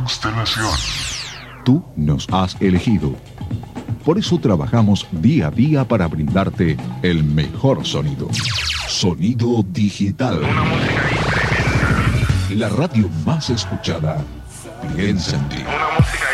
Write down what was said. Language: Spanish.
constelación. Tú nos has elegido. Por eso trabajamos día a día para brindarte el mejor sonido. Sonido digital. Una música incremental. La radio más escuchada. Piensa en ti. Una música